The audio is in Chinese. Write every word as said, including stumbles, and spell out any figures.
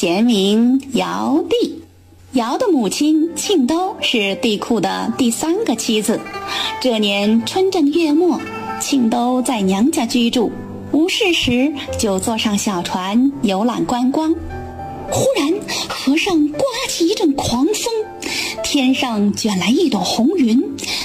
贤名尧帝。尧的母亲庆都是帝喾的第三个妻子。这年春正月末，庆都在娘家居住，无事时就坐上小船游览观光。忽然河上刮起一阵狂风，天上卷来一朵红云，